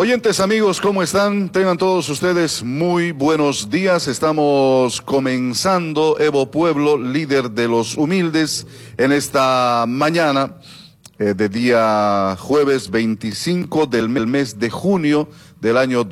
Oyentes, amigos, ¿cómo están? Tengan todos ustedes muy buenos días. Estamos comenzando Evo Pueblo, líder de los humildes, en esta mañana de día jueves 25 del mes de junio del año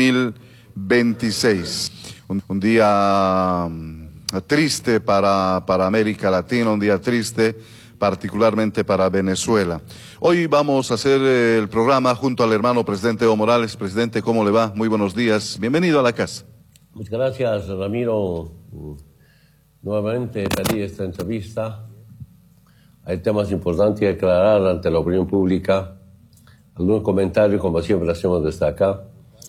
2026. Un día triste para América Latina, un día triste particularmente para Venezuela. Hoy vamos a hacer el programa junto al hermano presidente Evo Morales. Presidente, ¿cómo le va? Muy buenos días. Bienvenido a la casa. Muchas gracias, Ramiro. Nuevamente pedí esta entrevista. Hay temas importantes que aclarar ante la opinión pública. Algunos comentarios, como siempre hacemos desde acá.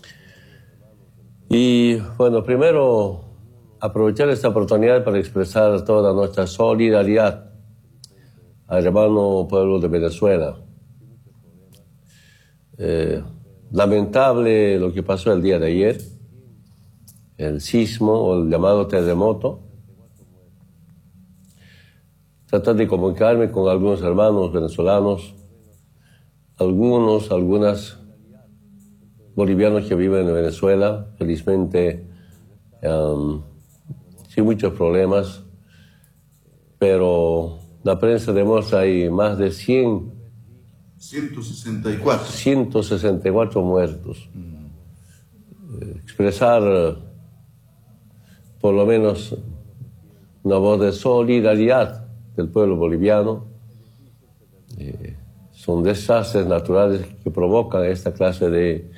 Y bueno, primero aprovechar esta oportunidad para expresar toda nuestra solidaridad al hermano pueblo de Venezuela. Lamentable lo que pasó el día de ayer, el sismo o el llamado terremoto. Tratar de comunicarme con algunos hermanos venezolanos, algunas bolivianos que viven en Venezuela, felizmente sin muchos problemas, pero la prensa demuestra hay más de 164 muertos. Expresar por lo menos una voz de solidaridad del pueblo boliviano. Son desastres naturales que provocan esta clase de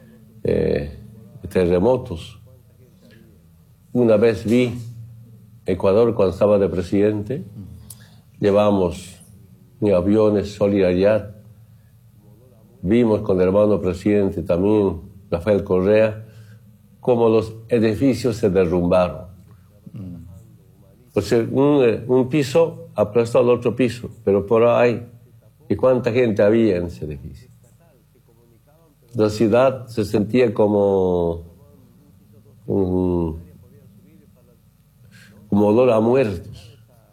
terremotos. Una vez vi Ecuador cuando estaba de presidente. Llevamos en aviones solidaridad. Vimos con el hermano presidente también, Rafael Correa, cómo los edificios se derrumbaron. O sea, un piso aplastó al otro piso, pero por ahí, ¿y cuánta gente había en ese edificio? La ciudad se sentía como olor a muertos.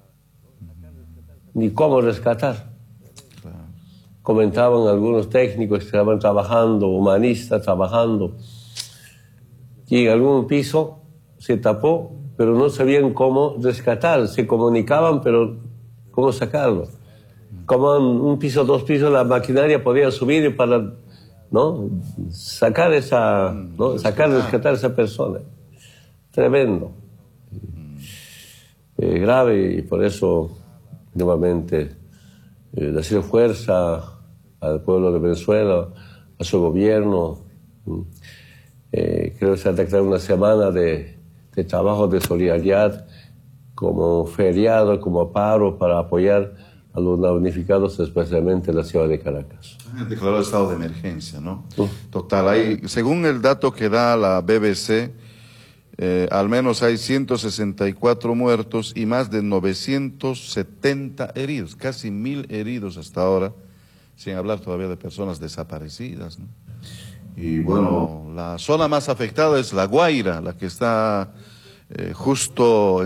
Ni cómo rescatar. Comentaban algunos técnicos que estaban trabajando, humanistas trabajando, y en algún piso se tapó, pero no sabían cómo rescatar. Se comunicaban, pero cómo sacarlo. Como en un piso, dos pisos, la maquinaria podía subir para, ¿no?, rescatar a esa persona. Tremendo. Grave, y por eso nuevamente decir fuerza al pueblo de Venezuela, a su gobierno. Creo que se ha declarado una semana de trabajo de solidaridad como feriado, como paro para apoyar a los damnificados, especialmente en la ciudad de Caracas. Declaró estado de emergencia, ¿no? Total, hay, según el dato que da la BBC, al menos hay 164 muertos y más de 970 heridos, casi 1000 heridos hasta ahora, sin hablar todavía de personas desaparecidas, ¿no? Y bueno, la zona más afectada es La Guaira, la que está justo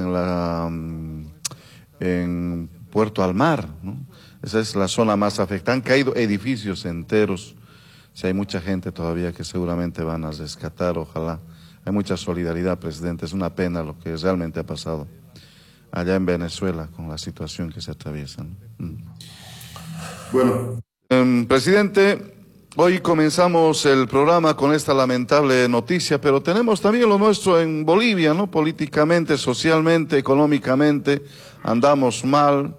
en Puerto Almar, ¿no? Esa es la zona más afectada. Han caído edificios enteros. Si hay mucha gente todavía que seguramente van a rescatar, ojalá. Hay mucha solidaridad, presidente. Es una pena lo que realmente ha pasado allá en Venezuela con la situación que se atraviesa, ¿no? Bueno, presidente, hoy comenzamos el programa con esta lamentable noticia, pero tenemos también lo nuestro en Bolivia, ¿no? Políticamente, socialmente, económicamente, andamos mal.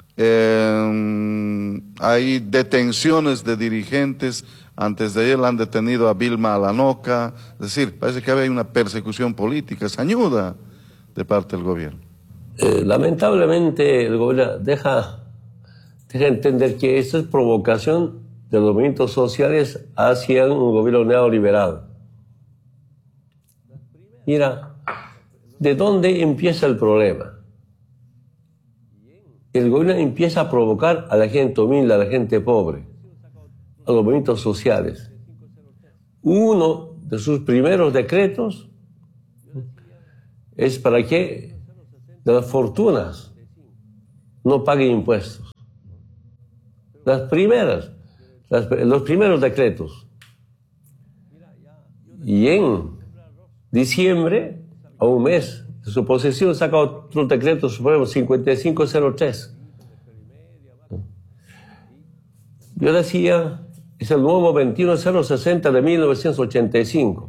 Hay detenciones de dirigentes. Antes de ayer la han detenido a Vilma Alanoca. Es decir, parece que hay una persecución política, es ayuda de parte del gobierno. Lamentablemente el gobierno deja entender que esto es provocación de los movimientos sociales hacia un gobierno neoliberal. Mira, ¿de dónde empieza el problema? El gobierno empieza a provocar a la gente humilde, a la gente pobre, a los movimientos sociales. Uno de sus primeros decretos es para que de las fortunas no paguen impuestos. Los primeros decretos. Y en diciembre, a un mes de su posesión, saca otro decreto supremo 5503. Yo decía, es el nuevo 21060 de 1985,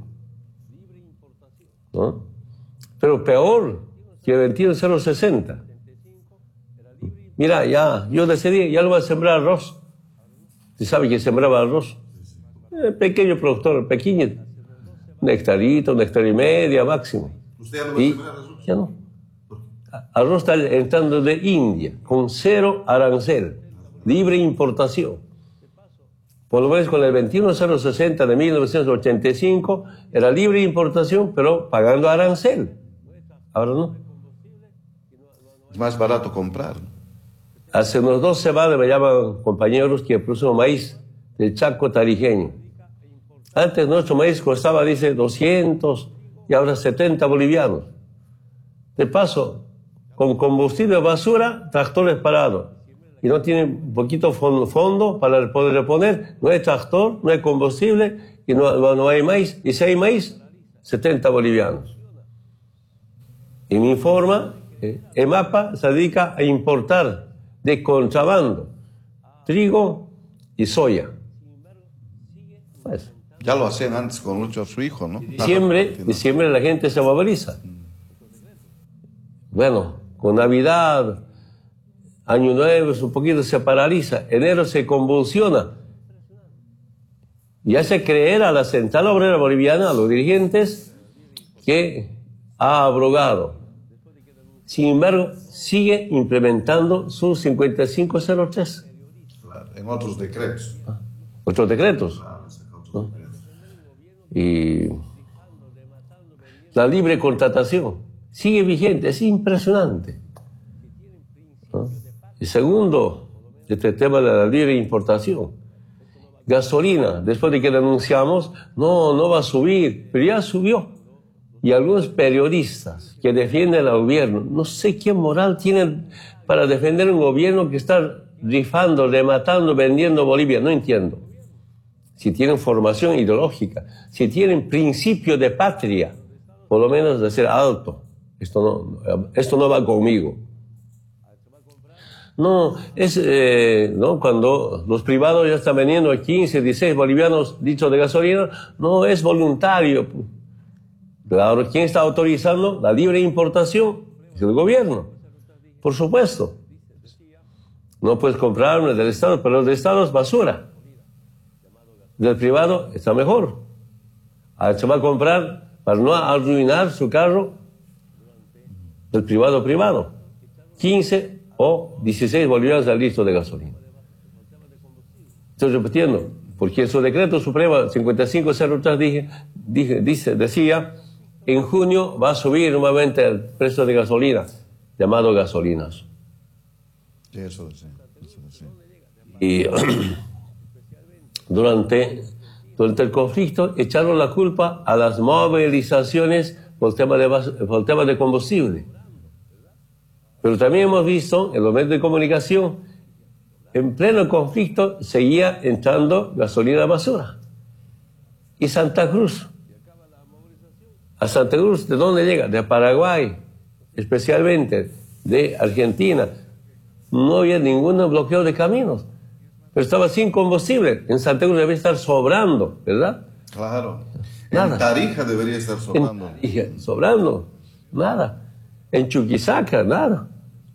¿no? Pero peor que el 21060. Mira, ya, yo decidí, ya lo voy a sembrar arroz. ¿Se sabe que sembraba arroz? Pequeño productor, pequeño, una hectarita, 1,5 hectáreas máximo. ¿Usted ya no va a sembrar arroz? Ya no. Arroz está entrando de India, con 0 arancel, libre importación. Por lo menos con el 21060 de 1985 era libre importación, pero pagando arancel. Ahora no. Es más barato comprar. Hace unos 2 semanas me llaman compañeros que producen maíz del Chaco tarijeño. Antes nuestro maíz costaba, dice, 200 y ahora 70 bolivianos. De paso, con combustible basura, tractores parados. Y no tienen un poquito fondo para poder reponer. No hay tractor, no hay combustible y no hay maíz. Y si hay maíz, 70 bolivianos. Y me informa, EMAPA se dedica a importar de contrabando trigo y soya. Pues, ya lo hacían antes con mucho a su hijo, ¿no? Diciembre la gente se moviliza. Bueno, con Navidad, Año Nuevo, un poquito se paraliza. Enero se convulsiona. Y hace creer a la Central Obrera Boliviana, a los dirigentes, que ha abrogado. Sin embargo, sigue implementando su 5503. En otros decretos. Otros decretos. ¿No? Y la libre contratación sigue vigente, es impresionante, ¿no? Y segundo, este tema de la libre importación. Gasolina, después de que denunciamos, no va a subir, pero ya subió. Y algunos periodistas que defienden al gobierno, no sé qué moral tienen para defender un gobierno que está rifando, rematando, vendiendo Bolivia, no entiendo. Si tienen formación ideológica, si tienen principio de patria, por lo menos de ser alto. Esto no va conmigo. No, no, cuando los privados ya están vendiendo 15, 16 bolivianos litros de gasolina, no es voluntario. Claro, ¿quién está autorizando la libre importación? Es el gobierno, por supuesto. No puedes comprar del Estado, pero el del Estado es basura. Del privado está mejor. Ahora se va a comprar para no arruinar su carro del privado. 15 o 16 bolivianos al litro de gasolina. Estoy repitiendo, porque en su decreto supremo 5503 decía, en junio va a subir nuevamente el precio de gasolina, llamado gasolinas. Eso sí. Y durante el conflicto echaron la culpa a las movilizaciones por el tema de combustible. Pero también hemos visto en los medios de comunicación, en pleno conflicto seguía entrando gasolina basura. Y Santa Cruz. ¿A Santa Cruz de dónde llega? De Paraguay, especialmente de Argentina. No había ningún bloqueo de caminos, pero estaba sin combustible. En Santa Cruz debe estar sobrando, ¿verdad? Claro. Nada. En Tarija debería estar sobrando. Sobrando, nada. En Chuquisaca, nada.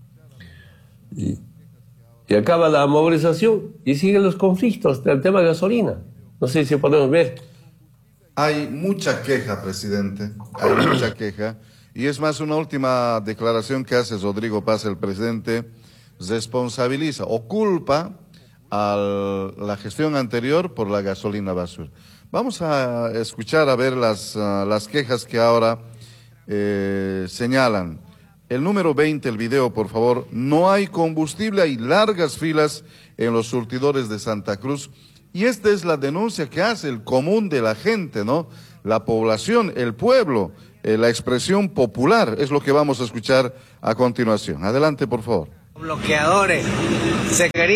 Y acaba la movilización y siguen los conflictos del tema de gasolina. No sé si podemos ver. Hay mucha queja, presidente. Hay mucha queja. Y es más, una última declaración que hace Rodrigo Paz, el presidente, responsabiliza o culpa a la gestión anterior por la gasolina basura. Vamos a escuchar a ver las quejas que ahora señalan. El número 20, el video, por favor. No hay combustible, hay largas filas en los surtidores de Santa Cruz. Y esta es la denuncia que hace el común de la gente, ¿no? La población, el pueblo, la expresión popular, es lo que vamos a escuchar a continuación. Adelante, por favor. Bloqueadores. Se quería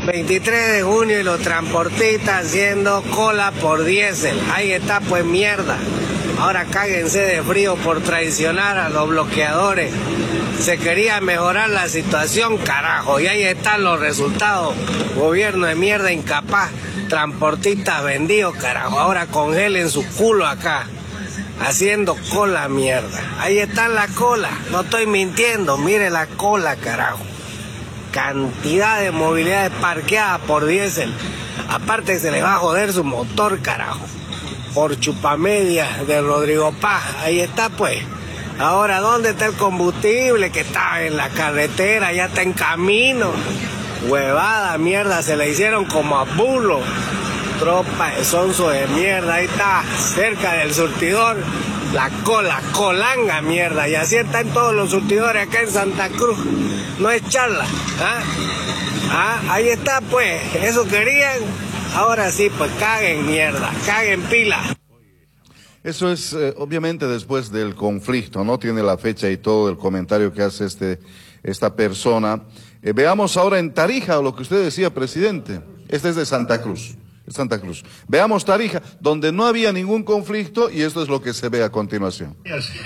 23 de junio y los transportistas haciendo cola por diésel. Ahí está pues mierda. Ahora cáguense de frío por traicionar a los bloqueadores. Se quería mejorar la situación, carajo, y ahí están los resultados. Gobierno de mierda incapaz, transportistas vendidos, carajo. Ahora congelen su culo acá, haciendo cola mierda. Ahí está la cola, no estoy mintiendo, mire la cola, carajo. Cantidad de movilidad parqueada por diésel. Aparte se le va a joder su motor, carajo. Por chupamedia de Rodrigo Paz. Ahí está pues. Ahora, ¿dónde está el combustible que estaba en la carretera? Ya está en camino. Huevada, mierda, se le hicieron como a bulo. Tropa de sonso de mierda. Ahí está, cerca del surtidor. La cola, colanga, mierda. Y así están todos los surtidores acá en Santa Cruz. No es charla. Ahí está pues. Eso querían. Ahora sí, pues caguen mierda, caguen pila. Eso es obviamente después del conflicto, ¿no? Tiene la fecha y todo el comentario que hace esta persona. Veamos ahora en Tarija lo que usted decía, presidente. Este es de Santa Cruz. Santa Cruz. Veamos Tarija, donde no había ningún conflicto, y esto es lo que se ve a continuación.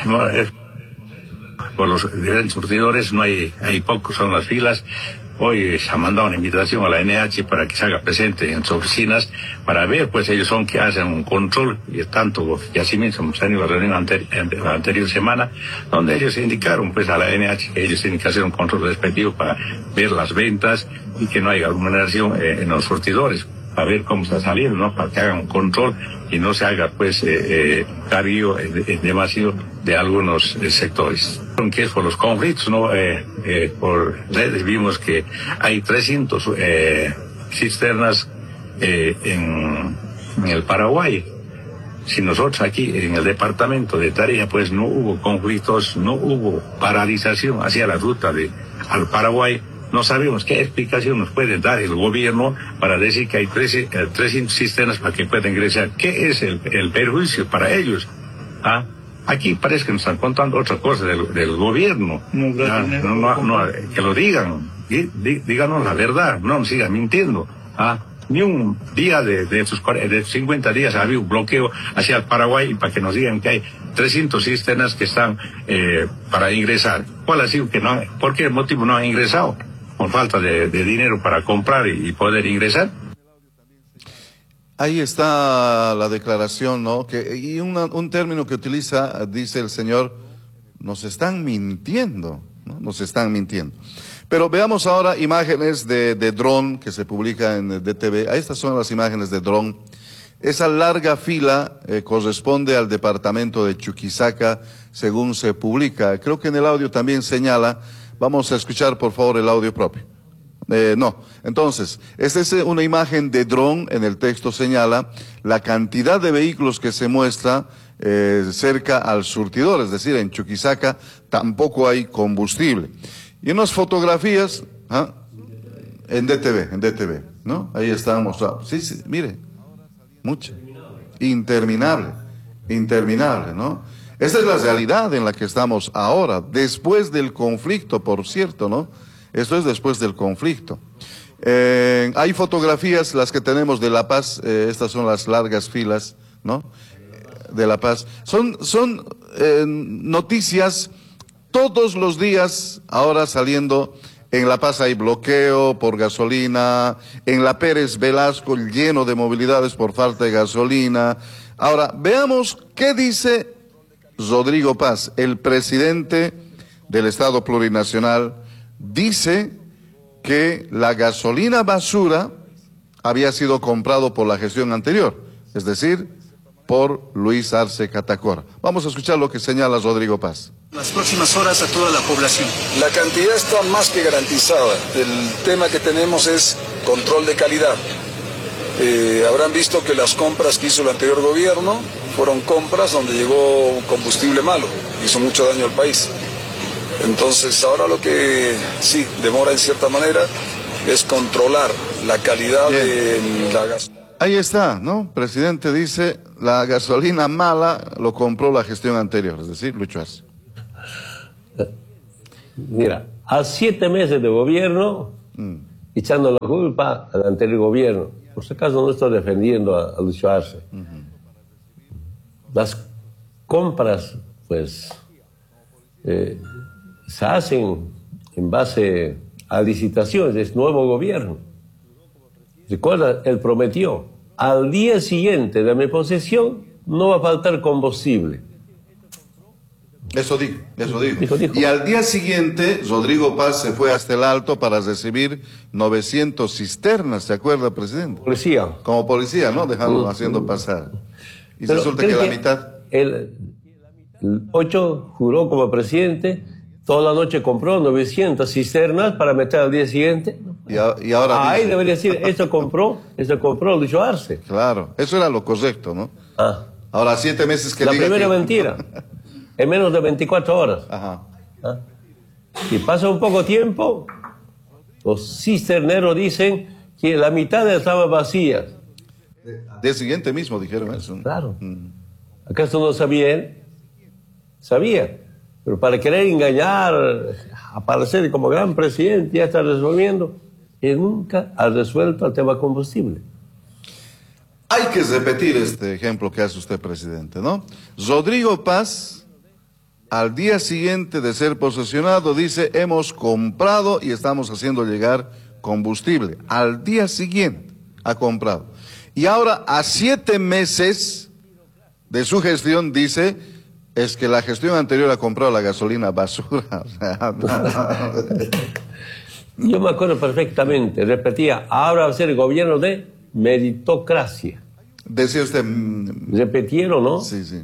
Por los diferentes surtidores no hay pocos, son las filas. Hoy se ha mandado una invitación a la NH para que se haga presente en sus oficinas para ver, pues ellos son que hacen un control, y tanto, y así mismo hemos tenido la reunión la anterior semana, donde ellos indicaron pues a la NH que ellos tienen que hacer un control respectivo para ver las ventas y que no haya aglomeración en los surtidores, para ver cómo está saliendo, ¿no? Para que hagan un control y no se haga pues cargo demasiado de algunos sectores. Que es por los conflictos, ¿no? Por redes vimos que hay 300 cisternas en el Paraguay. Si nosotros aquí en el departamento de Tarija pues no hubo conflictos, no hubo paralización hacia la ruta al Paraguay, no sabemos qué explicación nos puede dar el gobierno para decir que hay 300 cisternas para que puedan ingresar. ¿Qué es el perjuicio para ellos? Aquí parece que nos están contando otra cosa del gobierno. Que lo digan, díganos la verdad, no nos sigan mintiendo. Ni un día de esos 50 días ha habido un bloqueo hacia el Paraguay para que nos digan que hay 300 cisternas que están para ingresar. ¿Cuál ha sido que no? ¿Por qué motivo no han ingresado? ¿Por falta de dinero para comprar y poder ingresar? Ahí está la declaración, ¿no? Y un término que utiliza, dice el señor, nos están mintiendo, ¿no? Nos están mintiendo. Pero veamos ahora imágenes de dron que se publica en DTV. Estas son las imágenes de dron. Esa larga fila corresponde al departamento de Chuquisaca, según se publica. Creo que en el audio también señala. Vamos a escuchar, por favor, el audio propio. No. Entonces, esta es una imagen de dron. En el texto señala la cantidad de vehículos que se muestra cerca al surtidor, es decir, en Chuquisaca tampoco hay combustible. Y unas fotografías en DTV, ¿no? Ahí está mostrado. Sí, mire, mucha. Interminable, ¿no? Esa es la realidad en la que estamos ahora, después del conflicto, por cierto, ¿no? Esto es después del conflicto. Hay fotografías, las que tenemos de La Paz, estas son las largas filas, ¿no? De La Paz. Son noticias todos los días, ahora saliendo. En La Paz hay bloqueo por gasolina, en la Pérez Velasco lleno de movilidades por falta de gasolina. Ahora, veamos qué dice Rodrigo Paz, el presidente del Estado Plurinacional. Dice que la gasolina basura había sido comprado por la gestión anterior, es decir, por Luis Arce Catacora. Vamos a escuchar lo que señala Rodrigo Paz. Las próximas horas a toda la población. La cantidad está más que garantizada. El tema que tenemos es control de calidad. Habrán visto que las compras que hizo el anterior gobierno fueron compras donde llegó combustible malo, hizo mucho daño al país. Entonces ahora lo que sí demora en cierta manera es controlar la calidad de la gasolina. Ahí está, ¿no? Presidente dice, la gasolina mala lo compró la gestión anterior, es decir, Lucho Arce. Mira, a 7 meses de gobierno echando la culpa al anterior gobierno. Por si acaso no estoy defendiendo a Lucio Arce. Las compras, pues, se hacen en base a licitaciones, es nuevo gobierno. Recuerda, él prometió, al día siguiente de mi posesión no va a faltar combustible. Eso dijo. Dijo. Y al día siguiente, Rodrigo Paz se fue hasta el Alto para recibir 900 cisternas, ¿se acuerda, presidente? Policía. Como policía, ¿no? Haciendo pasar. Y Pero resulta que la mitad... El 8 juró como presidente, toda la noche compró 900 cisternas para meter al día siguiente. Y ahora ahí dice... debería decir, eso compró Lucio Arce. Claro, eso era lo correcto, ¿no? Ah. Ahora 7 meses que La diga primera que... mentira, en menos de 24 horas. Ajá. ¿Ah? Y pasa un poco tiempo, los cisterneros dicen que la mitad estaban vacías. Al día siguiente mismo dijeron eso. Claro. ¿Acaso no sabía él? Sabía. Pero para querer engañar, aparecer como gran presidente, ya está resolviendo. Y nunca ha resuelto el tema combustible. Hay que repetir este ejemplo que hace usted, presidente, ¿no? Rodrigo Paz, al día siguiente de ser posesionado, dice, hemos comprado y estamos haciendo llegar combustible. Al día siguiente ha comprado. Y ahora, a 7 meses de su gestión, dice, es que la gestión anterior ha comprado la gasolina basura. Yo me acuerdo perfectamente, repetía, ahora va a ser el gobierno de meritocracia. Decía usted... ¿Repetieron, no? Sí, sí.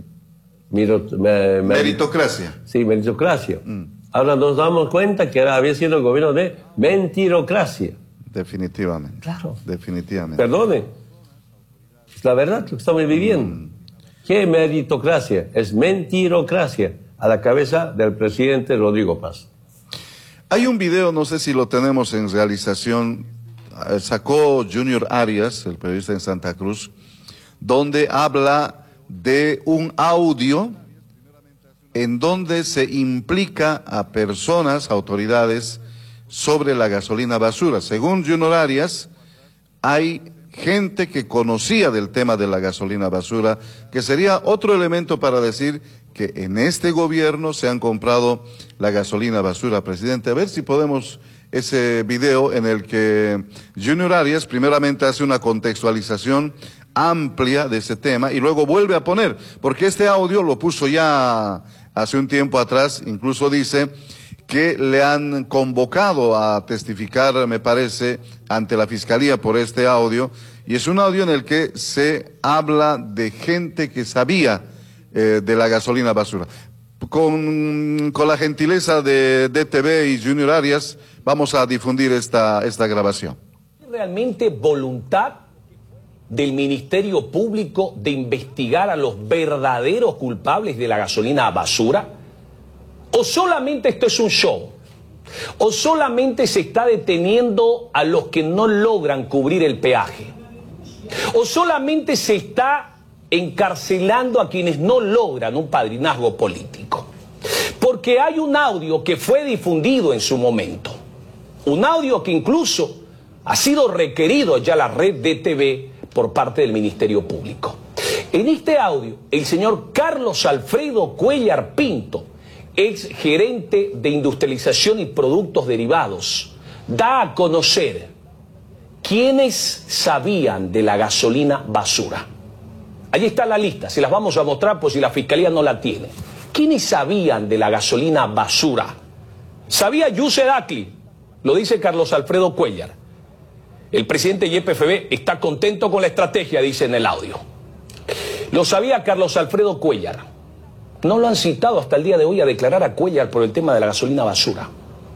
Meritocracia. Sí, meritocracia. Ahora nos damos cuenta que había sido el gobierno de mentirocracia. Definitivamente. Claro. Definitivamente. Perdone. Es la verdad lo que estamos viviendo. ¿Qué meritocracia? Es mentirocracia a la cabeza del presidente Rodrigo Paz. Hay un video, no sé si lo tenemos en realización, sacó Junior Arias, el periodista en Santa Cruz, donde habla de un audio en donde se implica a personas, autoridades, sobre la gasolina basura. Según Junior Arias, hay gente que conocía del tema de la gasolina basura, que sería otro elemento para decir que en este gobierno se han comprado la gasolina basura. Presidente, a ver si podemos ese video en el que Junior Arias primeramente hace una contextualización amplia de ese tema y luego vuelve a poner, porque este audio lo puso ya hace un tiempo atrás, incluso dice que le han convocado a testificar, me parece, ante la Fiscalía por este audio, y es un audio en el que se habla de gente que sabía de la gasolina basura. Con la gentileza de DTV y Junior Arias, vamos a difundir esta grabación. ¿Realmente voluntad del Ministerio Público de investigar a los verdaderos culpables de la gasolina basura? ¿O solamente esto es un show? ¿O solamente se está deteniendo a los que no logran cubrir el peaje? ¿O solamente se está encarcelando a quienes no logran un padrinazgo político? Porque hay un audio que fue difundido en su momento, un audio que incluso ha sido requerido ya la red DTV por parte del Ministerio Público. En este audio, el señor Carlos Alfredo Cuéllar Pinto, ex gerente de industrialización y productos derivados, da a conocer quiénes sabían de la gasolina basura. Allí está la lista, se las vamos a mostrar por si la Fiscalía no la tiene. ¿Quiénes sabían de la gasolina basura? Sabía Yusser Acli, lo dice Carlos Alfredo Cuéllar. El presidente YPFB está contento con la estrategia, dice en el audio. Lo sabía Carlos Alfredo Cuéllar. No lo han citado hasta el día de hoy a declarar a Cuéllar por el tema de la gasolina basura.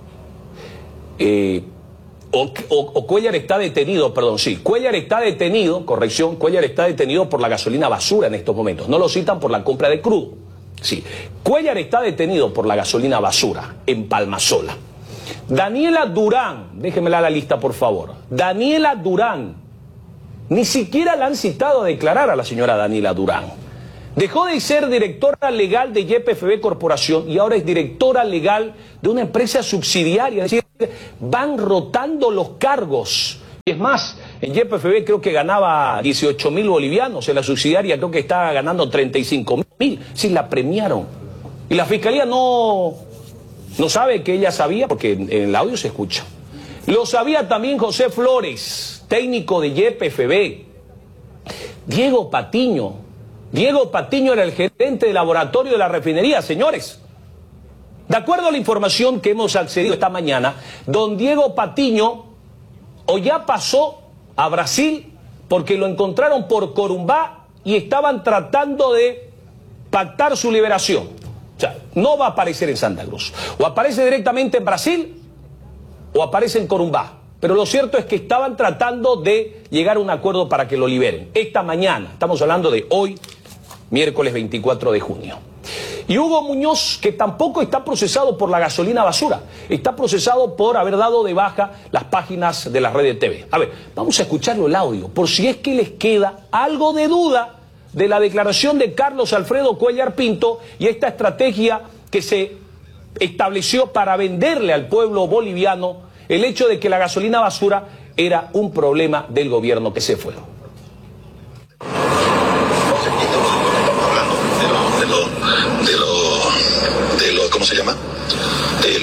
Cuéllar está detenido, perdón, sí. Cuéllar está detenido, corrección, Cuéllar está detenido por la gasolina basura en estos momentos. No lo citan por la compra de crudo. Sí. Cuéllar está detenido por la gasolina basura en Palmasola. Daniela Durán, déjemela la lista por favor. Daniela Durán. Ni siquiera la han citado a declarar a la señora Daniela Durán. Dejó de ser directora legal de YPFB Corporación y ahora es directora legal de una empresa subsidiaria. Es decir, van rotando los cargos. Y es más, en YPFB creo que ganaba 18.000 bolivianos, en la subsidiaria creo que estaba ganando 35.000. Sí, la premiaron. Y la fiscalía no sabe que ella sabía, porque en el audio se escucha. Lo sabía también José Flores, técnico de YPFB. Diego Patiño era el gerente de laboratorio de la refinería, señores. De acuerdo a la información que hemos accedido esta mañana, don Diego Patiño o ya pasó a Brasil porque lo encontraron por Corumbá y estaban tratando de pactar su liberación. O sea, no va a aparecer en Santa Cruz. O aparece directamente en Brasil o aparece en Corumbá. Pero lo cierto es que estaban tratando de llegar a un acuerdo para que lo liberen. Esta mañana, estamos hablando de hoy, miércoles 24 de junio. Y Hugo Muñoz, que tampoco está procesado por la gasolina basura, está procesado por haber dado de baja las páginas de la red de TV. A ver, vamos a escucharlo el audio, por si es que les queda algo de duda de la declaración de Carlos Alfredo Cuellar Pinto y esta estrategia que se estableció para venderle al pueblo boliviano el hecho de que la gasolina basura era un problema del gobierno que se fue. ¿Cómo se llama? De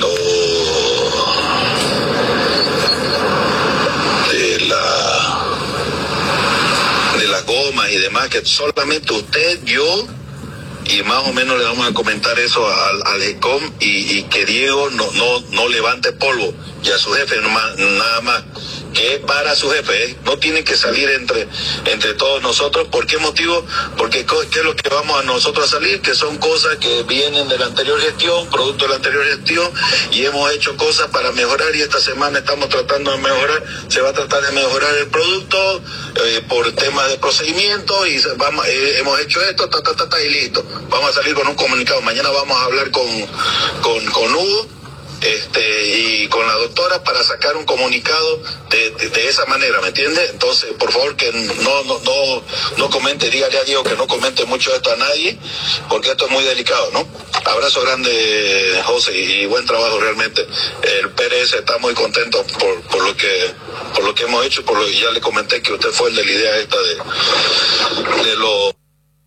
la goma y demás, que solamente usted, yo y más o menos le vamos a comentar eso al ECOM y que Diego no levante polvo y a su jefe nada más, que es para su jefe, no tiene que salir entre todos nosotros. ¿Por qué motivo? Porque ¿qué es lo que vamos a nosotros a salir? Que son cosas que vienen de la anterior gestión, producto de la anterior gestión, y hemos hecho cosas para mejorar y esta semana estamos tratando de mejorar, se va a tratar de mejorar el producto por temas de procedimiento y hemos hecho esto, y listo. Vamos a salir con un comunicado. Mañana vamos a hablar con Hugo y con la doctora para sacar un comunicado de esa manera, ¿me entiende? Entonces, por favor, que no comente, dígale a Diego que no comente mucho esto a nadie, porque esto es muy delicado, ¿no? Abrazo grande, José, y buen trabajo realmente. El PRS está muy contento por lo que hemos hecho, ya le comenté que usted fue el de la idea esta de lo...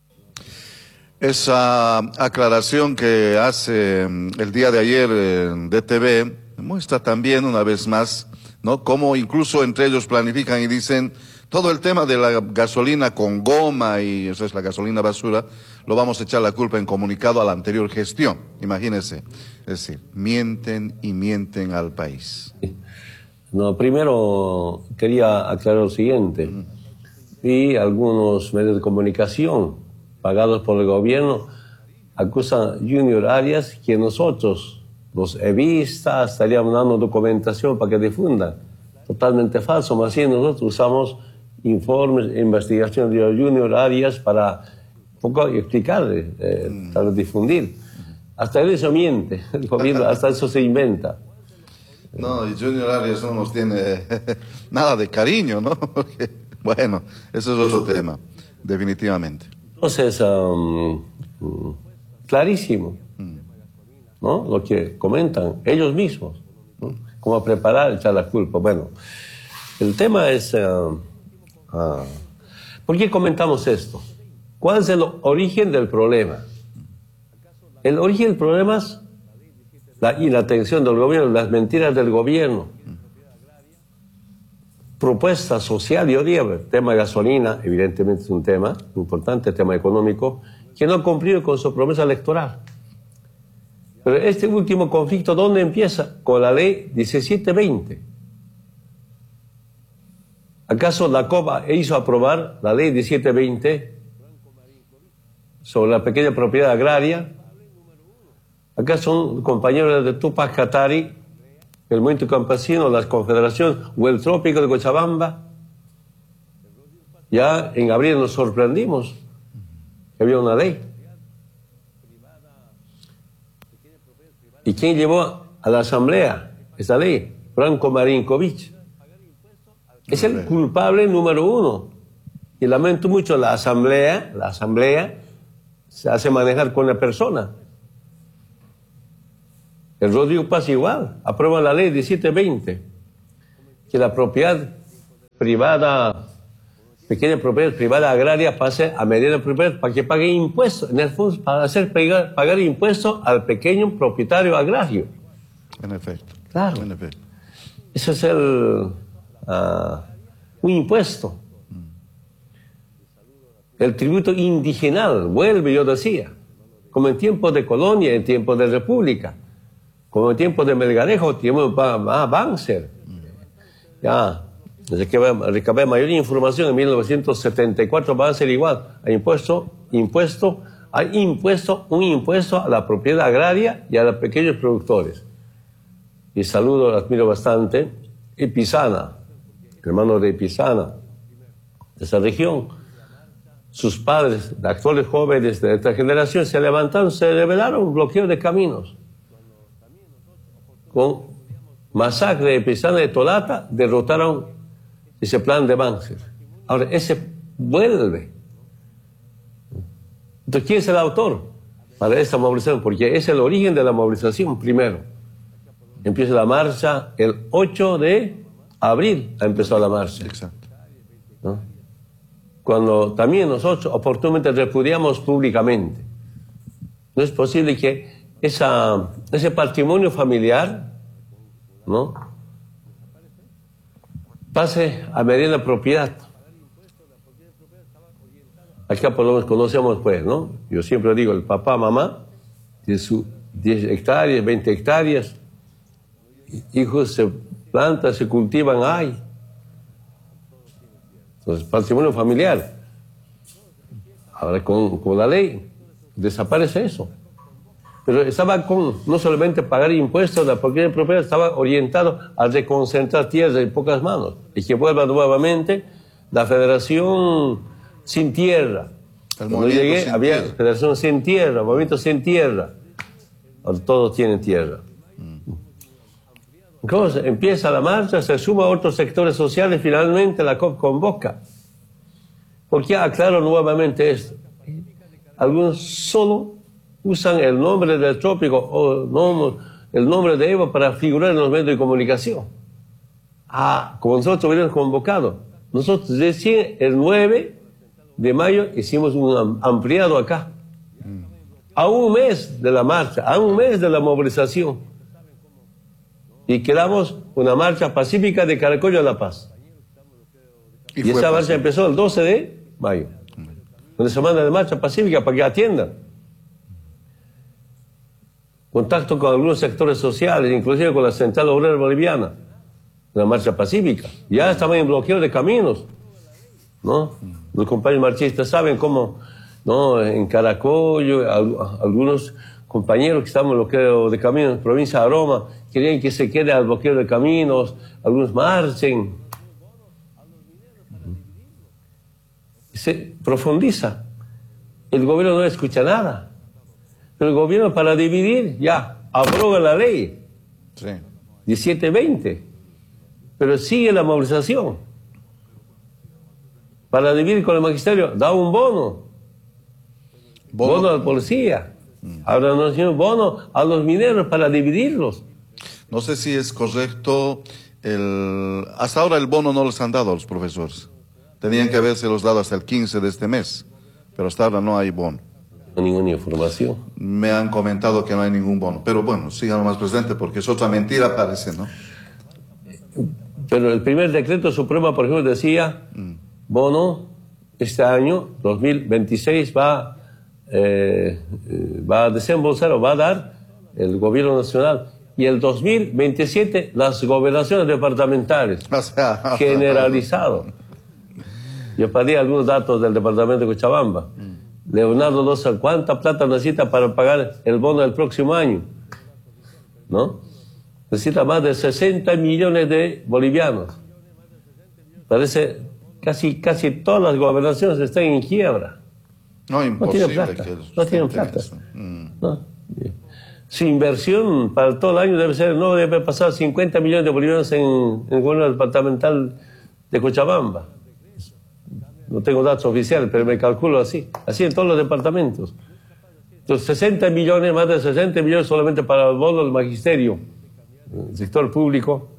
Esa aclaración que hace el día de ayer en DTV muestra también una vez más, ¿no?, cómo incluso entre ellos planifican y dicen todo el tema de la gasolina con goma y eso es la gasolina basura, lo vamos a echar la culpa en comunicado a la anterior gestión. Imagínense, es decir, mienten y mienten al país. No, primero quería aclarar lo siguiente. Vi algunos medios de comunicación pagados por el gobierno, acusan a Junior Arias que nosotros, los evistas, estaríamos dando documentación para que difundan. Totalmente falso, más bien nosotros usamos informes, investigación de Junior Arias para un poco explicarle, para difundir. Hasta eso miente, el gobierno, hasta eso se inventa. No, y Junior Arias no nos tiene nada de cariño, ¿no? Porque, bueno, eso es otro tema, definitivamente. Entonces, clarísimo, ¿no?, lo que comentan ellos mismos, ¿no?, cómo preparar, echar la culpa. Bueno, el tema es, ¿por qué comentamos esto? ¿Cuál es el origen del problema? El origen del problema es la inatención del gobierno, las mentiras del gobierno. Propuesta social, yo digo, el tema de gasolina, evidentemente es un tema importante, el tema económico, que no ha cumplido con su promesa electoral. Pero este último conflicto, ¿dónde empieza? Con la ley 1720. ¿Acaso la COP hizo aprobar la ley 1720 sobre la pequeña propiedad agraria? Acá son compañeros de Tupac Katari, el movimiento campesino, la confederación o el trópico de Cochabamba. Ya en abril nos sorprendimos que había una ley. ¿Y quién llevó a la asamblea esa ley? Branko Marinkovic. Es el culpable número uno. Y lamento mucho la asamblea se hace manejar con la persona. El Rodrigo Paz igual, aprueba la ley 1720, que la propiedad privada, pequeña propiedad privada agraria pase a mediana propiedad para que pague impuestos, en el fondo para hacer pagar impuestos al pequeño propietario agrario. En efecto. Claro. En efecto. Eso es un impuesto. El tributo indigenal, vuelve, yo decía, como en tiempos de colonia, en tiempos de república, como en tiempos de Melgarejo, tiempo Banzer. Ya, desde que recabé mayor información en 1974 va a ser igual. Hay un impuesto a la propiedad agraria y a los pequeños productores. Y saludo, admiro bastante, Epizana, hermano de Epizana, de esa región. Sus padres, actuales jóvenes de esta generación, se levantaron, se rebelaron, bloqueo de caminos. Con masacre de Epizana de Tolata, derrotaron ese plan de Banzer. Ahora, ese vuelve. Entonces, ¿quién es el autor para esta movilización? Porque es el origen de la movilización primero. Empieza la marcha el 8 de abril, empezó la marcha. Exacto. ¿No? Cuando también nosotros oportunamente repudiamos públicamente. No es posible que ese patrimonio familiar, ¿no?, pase a mediana propiedad. Acá por lo menos conocemos, pues, ¿no? Yo siempre digo, el papá, mamá, de sus 10 hectáreas, 20 hectáreas, hijos se plantan, se cultivan, hay. Entonces, patrimonio familiar. Ahora, con la ley, desaparece eso. Pero estaba no solamente pagar impuestos, la propiedad propiedad estaba orientado a reconcentrar tierras en pocas manos. Y que vuelva nuevamente la Federación Sin Tierra. Cuando llegué, había Federación Sin Tierra, Movimiento Sin Tierra. Ahora todos tienen tierra. Entonces, empieza la marcha, se suma a otros sectores sociales, finalmente la COP convoca. Porque aclaro nuevamente esto. Algunos solo usan el nombre del trópico o el nombre de Evo para figurar en los medios de comunicación. Como nosotros hubiéramos convocado. Nosotros recién el 9 de mayo hicimos un ampliado acá. A un mes de la marcha, a un mes de la movilización. Y quedamos una marcha pacífica de Caracollo a La Paz. Y esa marcha empezó el 12 de mayo. Una semana de marcha pacífica para que atiendan. Contacto con algunos sectores sociales, inclusive con la Central Obrera Boliviana. Una marcha pacífica. Ya estaban en bloqueo de caminos, ¿no? Los compañeros marchistas saben cómo, ¿no?, en Caracollo, algunos compañeros que estaban en bloqueo de caminos en la provincia de Aroma querían que se quede al bloqueo de caminos, algunos marchen. Se profundiza. El gobierno no escucha nada. Pero el gobierno, para dividir, ya abroga la ley. Sí. 1720. Pero sigue la movilización. Para dividir con el magisterio, da un bono. Bono a la policía. Ahora nos dio bono a los mineros para dividirlos. No sé si es correcto. Hasta ahora el bono no les han dado a los profesores. Tenían que habérselos dado hasta el 15 de este mes. Pero hasta ahora no hay bono. No hay ninguna información. Me han comentado que no hay ningún bono. Pero bueno, sigan más presente porque es otra mentira, parece, ¿no? Pero el primer decreto supremo, por ejemplo, decía bono este año, 2026, va a desembolsar o va a dar el gobierno nacional. Y el 2027, las gobernaciones departamentales. O sea, generalizado. Yo pedí algunos datos del departamento de Cochabamba. Leonardo Loza, ¿cuánta plata necesita para pagar el bono del próximo año? ¿No? Necesita más de 60 millones de bolivianos. Parece casi todas las gobernaciones están en quiebra. No, imposible. No tienen plata. No. Su inversión para todo el año debe pasar 50 millones de bolivianos en el gobierno departamental de Cochabamba. No tengo datos oficiales, pero me calculo así en todos los departamentos. Entonces, 60 millones, más de 60 millones solamente para los bonos del magisterio, el sector público.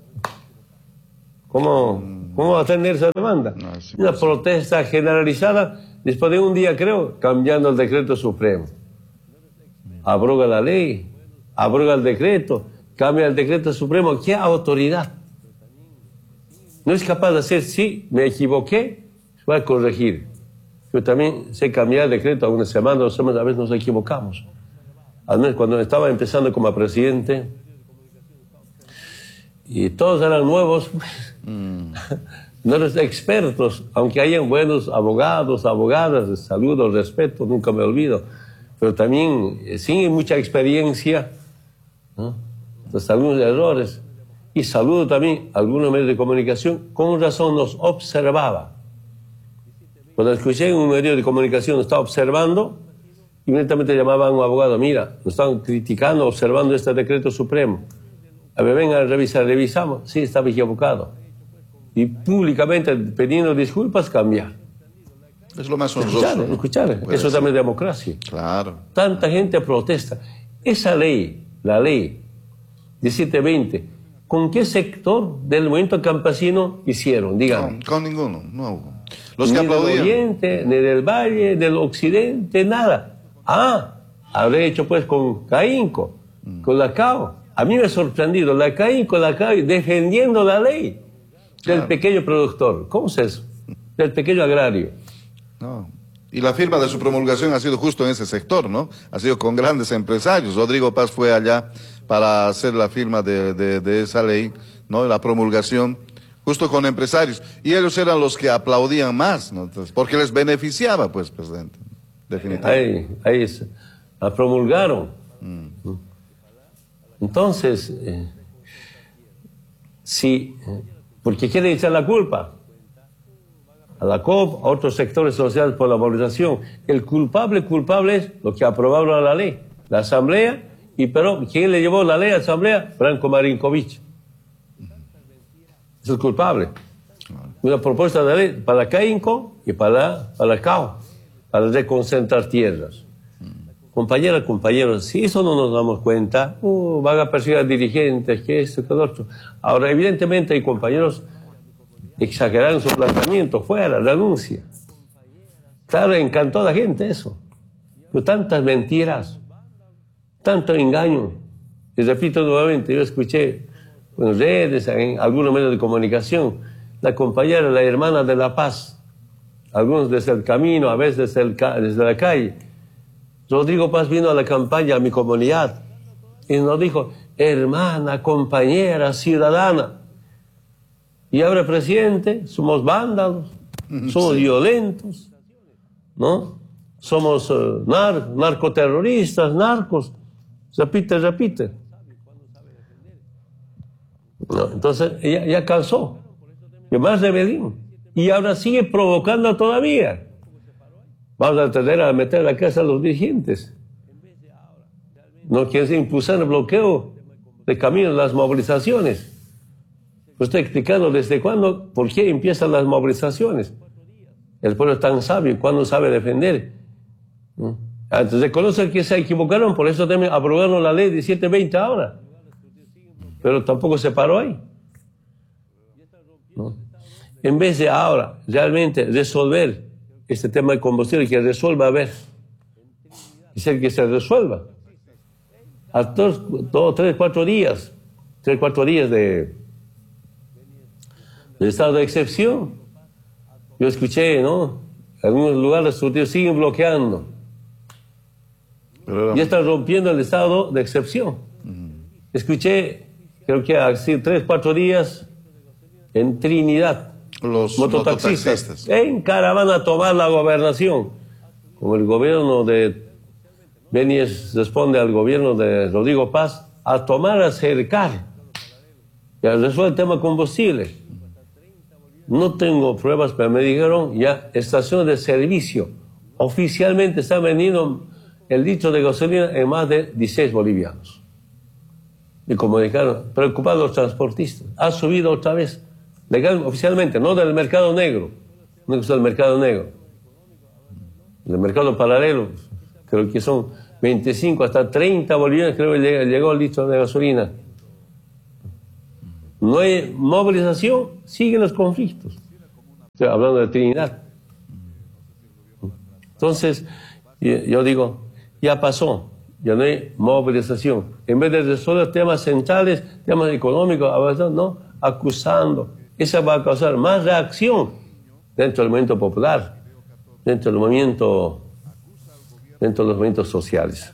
¿Cómo va a tener esa demanda? No, es una protesta generalizada, después de un día, creo, cambiando el decreto supremo. Abroga la ley, abroga el decreto, cambia el decreto supremo. ¿Qué autoridad? No es capaz de hacer, sí, me equivoqué, voy a corregir. Yo también sé cambiar el decreto, algunas semanas, 2 semanas, a veces nos equivocamos. Al menos cuando estaba empezando como presidente, y todos eran nuevos, no eran expertos, aunque hayan buenos abogados, abogadas, saludo, respeto, nunca me olvido, pero también sin mucha experiencia, ¿no? Entonces, algunos errores. Y saludo también a algunos medios de comunicación, con razón nos observaba. Cuando escuché en un medio de comunicación, nos estaba observando, inmediatamente llamaban a un abogado, mira, nos están criticando, observando este decreto supremo. A ver, vengan a revisar, revisamos, sí, estaba equivocado. Y públicamente, pidiendo disculpas, cambiar. Es lo más honroso. Escuchar. Eso también es democracia. Claro. Tanta gente protesta. Esa ley, la ley 1720, ¿con qué sector del movimiento campesino hicieron? Díganme. Con ninguno, no hubo. Los que ni aplaudían. del oriente, ni del valle, del occidente, nada. Habré hecho pues con Caínco, con la CAO. A mí me ha sorprendido, la Caínco, defendiendo la ley del pequeño productor. ¿Cómo es eso? Del pequeño agrario. No. Y la firma de su promulgación ha sido justo en ese sector, ¿no? Ha sido con grandes empresarios. Rodrigo Paz fue allá para hacer la firma de esa ley, ¿no? La promulgación, justo con empresarios. Y ellos eran los que aplaudían más, ¿no? Entonces, porque les beneficiaba, pues, presidente. Definitivamente. Ahí la promulgaron. Entonces, sí, porque quieren echar la culpa a la COP, a otros sectores sociales por la valorización. El culpable es lo que aprobaron la ley, la Asamblea, pero ¿quién le llevó la ley a la Asamblea? Branko Marinkovic. Es el culpable. Una propuesta de ley para Caínco y para CAO, para reconcentrar tierras. Compañeros, si eso no nos damos cuenta, van a perseguir a dirigentes, que esto, que lo otro. Ahora, evidentemente, hay compañeros exageraron su planteamiento, fuera, renuncia. Claro, encantó a la gente eso. Pero tantas mentiras, tanto engaño. Y repito nuevamente, yo escuché en redes, en algunos medios de comunicación, la compañera, la hermana de La Paz, algunos desde el camino, a veces desde la calle. Rodrigo Paz vino a la campaña, a mi comunidad, y nos dijo, hermana, compañera, ciudadana. Y ahora, presidente, somos vándalos, somos violentos, ¿no? Somos narcoterroristas, narcos. Repite. No, entonces, ella ya cansó. Y más rebelión. Y ahora sigue provocando todavía. Vamos a tener a meter a la casa a los dirigentes. No quieren impulsar el bloqueo de caminos, las movilizaciones. Pues estoy explicando desde cuándo, por qué empiezan las movilizaciones. El pueblo es tan sabio, ¿cuándo sabe defender? Antes reconocer que se equivocaron, por eso también aprobaron la ley 1720 ahora. Pero tampoco se paró ahí. ¿No? En vez de ahora realmente resolver este tema de combustible, que resuelva a ver, es el que se resuelva. A 3, 4 días de estado de excepción. Yo escuché, ¿no? Algunos lugares siguen bloqueando. Ya están rompiendo el estado de excepción. Escuché, creo que hace 3, 4 días, en Trinidad, los mototaxistas en caravana a tomar la gobernación. Como el gobierno de Benies responde al gobierno de Rodrigo Paz, a tomar, a cercar. Ya resuelve el tema combustible. No tengo pruebas, pero me dijeron ya estaciones de servicio. Oficialmente están vendiendo el litro de gasolina en más de 16 bolivianos. Y comunicaron, preocupados los transportistas. Ha subido otra vez. Legal, oficialmente, no del mercado negro. No es del mercado negro. Del mercado paralelo, creo que son 25 hasta 30 bolivianos creo que llegó el litro de gasolina. No hay movilización, siguen los conflictos. Estoy hablando de Trinidad. Entonces, yo digo, ya pasó, ya no hay movilización. En vez de resolver temas centrales, temas económicos, no, acusando. Eso va a causar más reacción dentro del movimiento popular, dentro de los movimientos sociales.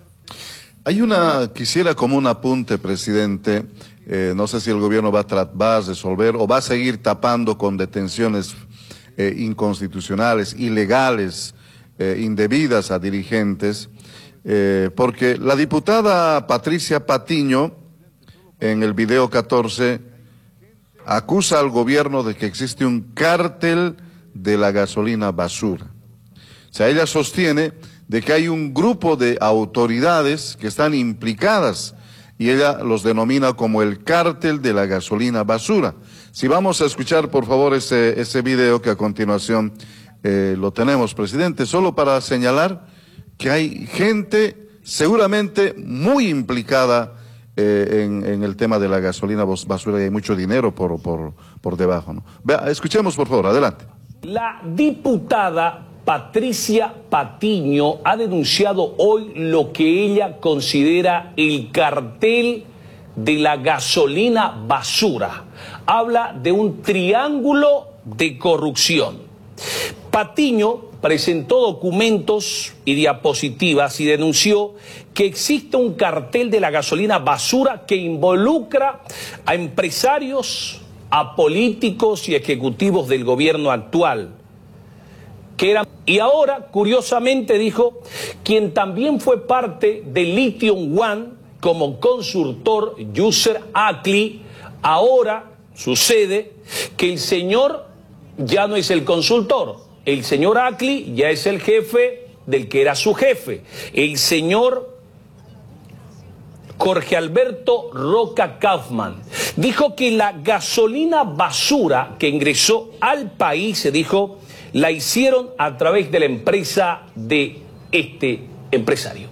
Quisiera como un apunte, presidente, no sé si el gobierno va a resolver o va a seguir tapando con detenciones inconstitucionales, ilegales, indebidas a dirigentes, porque la diputada Patricia Patiño, en el video 14, acusa al gobierno de que existe un cártel de la gasolina basura. O sea, ella sostiene de que hay un grupo de autoridades que están implicadas y ella los denomina como el cártel de la gasolina basura. Si vamos a escuchar, por favor, ese video que a continuación lo tenemos, presidente, solo para señalar que hay gente seguramente muy implicada en el tema de la gasolina basura y hay mucho dinero por debajo, ¿no? Escuchemos, por favor, adelante. La diputada Patricia Patiño ha denunciado hoy lo que ella considera el cartel de la gasolina basura. Habla de un triángulo de corrupción. Patiño presentó documentos y diapositivas y denunció que existe un cartel de la gasolina basura que involucra a empresarios, a políticos y ejecutivos del gobierno actual. Y ahora, curiosamente, dijo, quien también fue parte de Lithium One como consultor, Yusser Akli, ahora sucede que el señor ya no es el consultor, el señor Akli ya es el jefe del que era su jefe, el señor Jorge Alberto Roca Kaufman. Dijo que la gasolina basura que ingresó al país, se dijo, la hicieron a través de la empresa de este empresario.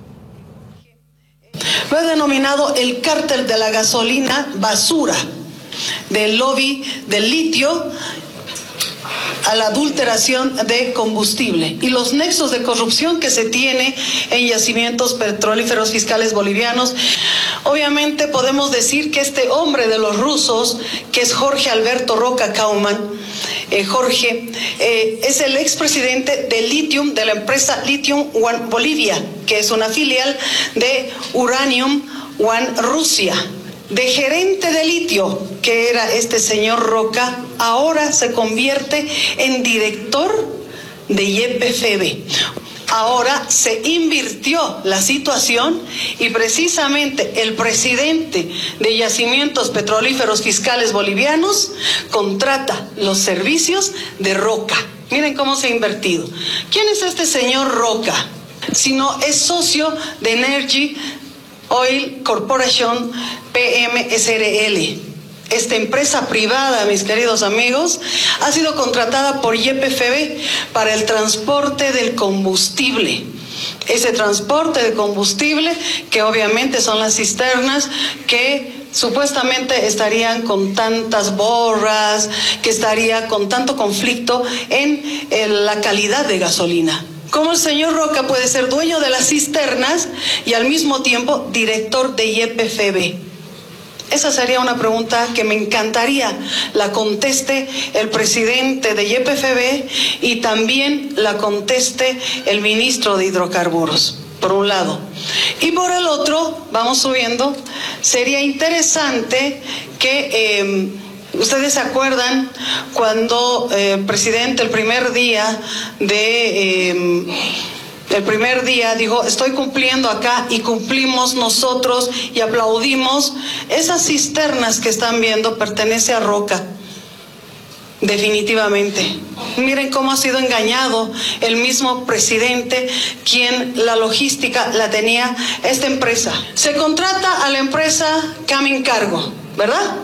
Fue denominado el cártel de la gasolina basura, del lobby del litio a la adulteración de combustible y los nexos de corrupción que se tiene en yacimientos petrolíferos fiscales bolivianos. Obviamente podemos decir que este hombre de los rusos, que es Jorge Alberto Roca Kaufman, Jorge, es el expresidente de Lithium, de la empresa Lithium One Bolivia, que es una filial de Uranium One Rusia. De gerente de litio, que era este señor Roca, ahora se convierte en director de YPFB. Ahora se invirtió la situación y precisamente el presidente de Yacimientos Petrolíferos Fiscales Bolivianos contrata los servicios de Roca. Miren cómo se ha invertido. ¿Quién es este señor Roca? Sino es socio de Energy Oil Corporation PMSRL. Esta empresa privada, mis queridos amigos, ha sido contratada por YPFB para el transporte del combustible. Ese transporte de combustible, que obviamente son las cisternas que supuestamente estarían con tantas borras, que estaría con tanto conflicto en la calidad de gasolina. ¿Cómo el señor Roca puede ser dueño de las cisternas y al mismo tiempo director de YPFB? Esa sería una pregunta que me encantaría la conteste el presidente de YPFB y también la conteste el ministro de Hidrocarburos, por un lado. Y por el otro, vamos subiendo, sería interesante que ustedes se acuerdan cuando el presidente el primer día dijo, estoy cumpliendo acá y cumplimos nosotros y aplaudimos. Esas cisternas que están viendo pertenece a Roca, definitivamente. Miren cómo ha sido engañado el mismo presidente, quien la logística la tenía esta empresa. Se contrata a la empresa Camin Cargo, ¿verdad?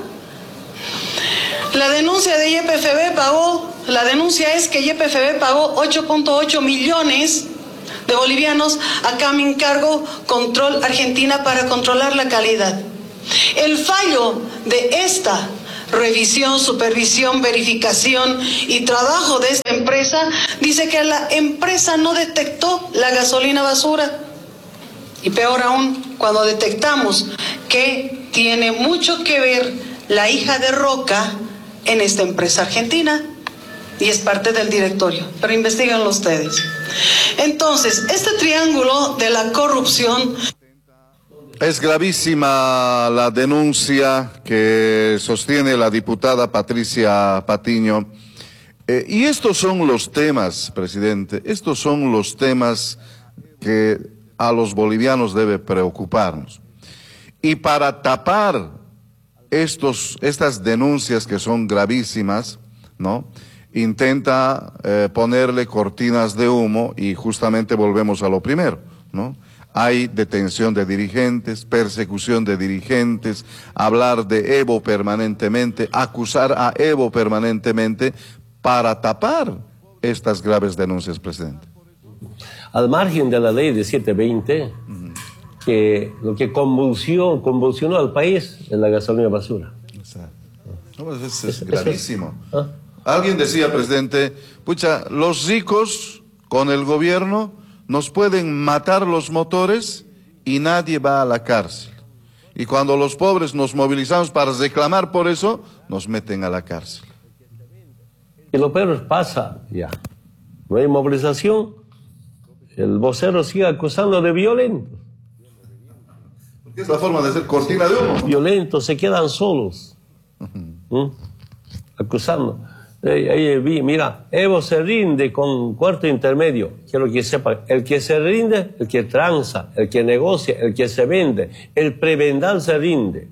La denuncia de YPFB la denuncia es que YPFB pagó 8.8 millones de bolivianos, acá me encargo Control Argentina para controlar la calidad. El fallo de esta revisión, supervisión, verificación y trabajo de esta empresa dice que la empresa no detectó la gasolina basura. Y peor aún, cuando detectamos que tiene mucho que ver la hija de Roca en esta empresa argentina y es parte del directorio, pero investíguenlo ustedes. Entonces, este triángulo de la corrupción... Es gravísima la denuncia que sostiene la diputada Patricia Patiño. Y estos son los temas, presidente, estos son los temas que a los bolivianos debe preocuparnos. Y para tapar estas denuncias que son gravísimas, ¿no?, intenta ponerle cortinas de humo y justamente volvemos a lo primero, ¿no? Hay detención de dirigentes, persecución de dirigentes, hablar de Evo permanentemente, acusar a Evo permanentemente para tapar estas graves denuncias, presidente. Al margen de la ley de 720, que lo que convulsionó al país es la gasolina basura. Exacto. No, pues es gravísimo. Alguien decía, presidente, pucha, los ricos con el gobierno nos pueden matar los motores y nadie va a la cárcel. Y cuando los pobres nos movilizamos para reclamar por eso, nos meten a la cárcel. Y lo peor pasa ya. No hay movilización, el vocero sigue acusando de violentos. Porque es la forma de hacer cortina de humo. Violentos, se quedan solos. Acusando. Ahí vi, mira, Evo se rinde con cuarto intermedio. Quiero que sepa, el que se rinde, el que tranza, el que negocia, el que se vende, el prebendal se rinde.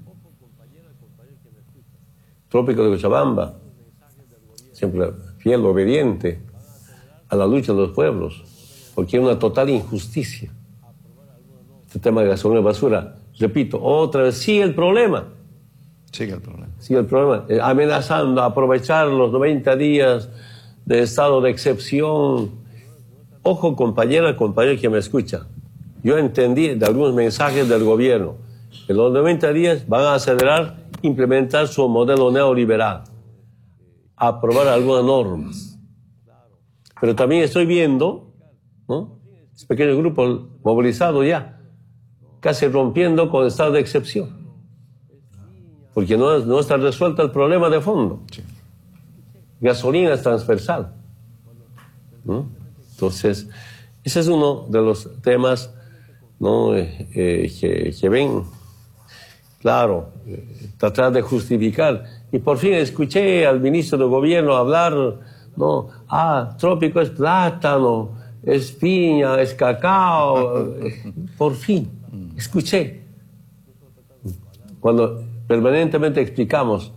Trópico de Cochabamba, siempre fiel, obediente a la lucha de los pueblos, porque hay una total injusticia. Este tema de gasolina basura, repito, otra vez, sigue el problema. Sigue el problema. Sigue el problema. Amenazando a aprovechar los 90 días de estado de excepción. Ojo, compañero que me escucha. Yo entendí de algunos mensajes del gobierno que los 90 días van a acelerar, implementar su modelo neoliberal, aprobar algunas normas. Pero también estoy viendo, ¿no?, este pequeño grupo movilizado ya, casi rompiendo con el estado de excepción. Porque no está resuelto el problema de fondo. Sí. Gasolina es transversal, ¿no? Entonces, ese es uno de los temas, ¿no?, que ven, claro, tratar de justificar. Y por fin escuché al ministro de Gobierno hablar, ¿no? Trópico es plátano, es piña, es cacao. Por fin, escuché. Cuando permanentemente explicamos,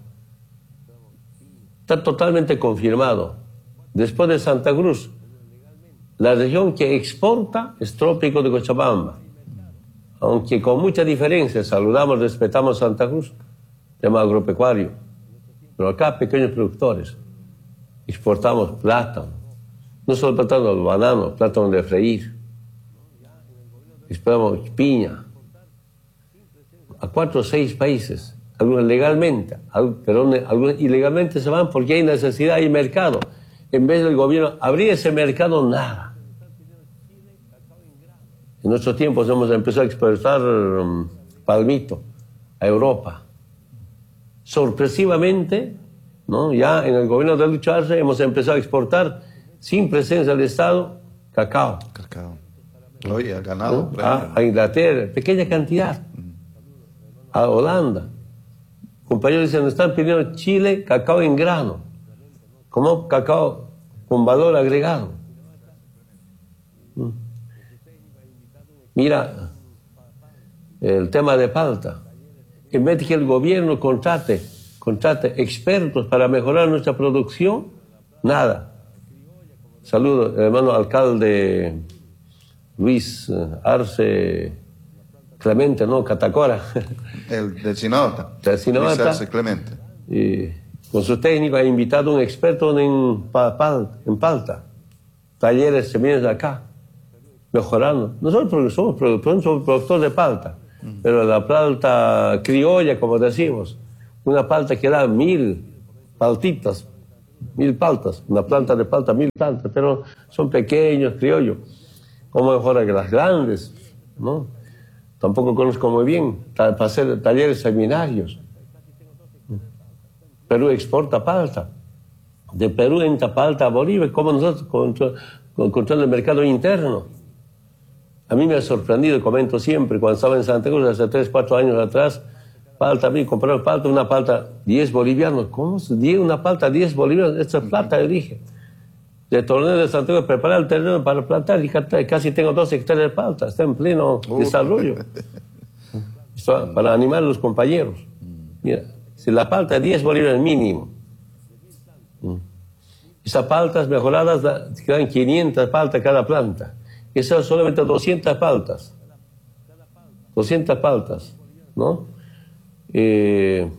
está totalmente confirmado. Después de Santa Cruz, la región que exporta es Trópico de Cochabamba. Aunque con mucha diferencia, saludamos, respetamos Santa Cruz, tema agropecuario. Pero acá, pequeños productores, exportamos plátano. No solo plátano, banano, plátano de freír. Exportamos piña a 4 o 6 países. Algunos legalmente, pero algunos ilegalmente se van porque hay necesidad, hay mercado. En vez del gobierno abrir ese mercado, nada. En nuestros tiempos hemos empezado a exportar palmito a Europa. Sorpresivamente, ¿no?, ya en el gobierno de Lucho Arce hemos empezado a exportar, sin presencia del Estado, cacao. Cacao. Oye, ha ganado. A Inglaterra, pequeña cantidad. A Holanda. Compañeros dicen, nos están pidiendo Chile, cacao en grano, como cacao con valor agregado. Mira, el tema de palta. En vez de que el gobierno contrate expertos para mejorar nuestra producción, nada. Saludo, hermano alcalde Luis Arce Clemente, ¿no? Catacora. El de Sinota. Luis Arce Clemente. Y con su técnico ha invitado a un experto en palta. Talleres semillas de acá. mejorando. Nosotros somos productores de palta, pero la palta criolla, como decimos, una palta que da 1000 paltitas, 1000 paltas, una planta de palta, 1000 paltas, pero son pequeños, criollos. ¿Cómo mejora que las grandes? ¿No? Tampoco conozco muy bien, para hacer talleres, seminarios. Perú exporta palta. De Perú entra palta a Bolivia, como nosotros controlamos el mercado interno. A mí me ha sorprendido, comento siempre, cuando estaba en Santa Cruz hace 3, 4 años atrás, palta, a mí compraron palta, una palta 10 bolivianos. ¿Cómo? Una palta 10 bolivianos, esta es plata, yo dije. De torneo de Santa Cruz, preparar el terreno para plantar, y casi tengo 2 hectáreas de palta, está en pleno desarrollo. Esto, para animar a los compañeros. Mira, si la palta es 10 bolivianos mínimo, esas paltas mejoradas quedan 500 paltas cada planta. Esas son solamente 200 paltas. 200 paltas, ¿no? En